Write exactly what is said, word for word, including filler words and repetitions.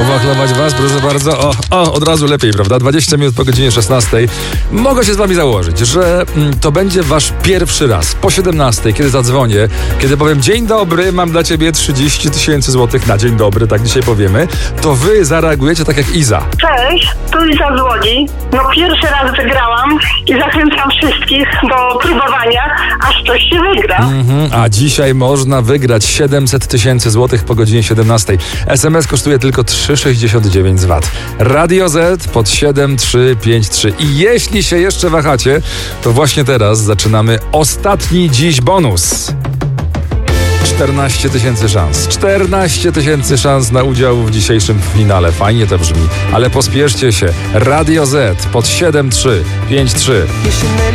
Powachlować was, proszę bardzo. O, o, od razu lepiej, prawda? dwadzieścia minut po godzinie szesnastej. Mogę się z wami założyć, że mm, to będzie wasz pierwszy raz po siedemnastej, kiedy zadzwonię, kiedy powiem dzień dobry, mam dla ciebie trzydzieści tysięcy złotych na dzień dobry, tak dzisiaj powiemy, to wy zareagujecie tak jak Iza. Cześć, tu Iza z Łodzi. No pierwszy raz wygrałam i zachęcam wszystkich do próbowania, aż coś się wygra. Mhm, a dzisiaj można wygrać siedemset tysięcy złotych po godzinie siedemnastej. S M S kosztuje tylko trzy sześćdziesiąt dziewięć z V A T. Radio Z pod siedem trzy pięć trzy. I jeśli się jeszcze wahacie, to właśnie teraz zaczynamy ostatni dziś bonus. czternaście tysięcy szans. czternaście tysięcy szans na udział w dzisiejszym finale. Fajnie to brzmi, ale pospieszcie się. Radio Z pod siedem trzy pięć trzy.